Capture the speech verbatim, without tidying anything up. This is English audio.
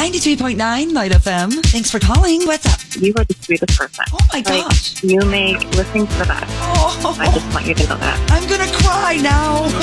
ninety-three point nine Light F M. Thanks for calling. What's up? You are the sweetest person. Oh my gosh. Like, you make listening to the best. Oh, I just want you to know that. I'm going to cry now.